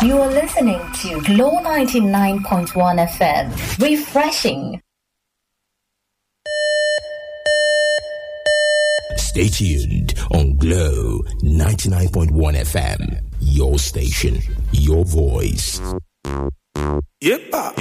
You are listening to Glow 99.1 FM. Refreshing. Stay tuned on Glow 99.1 FM. Your station, your voice. Yepa.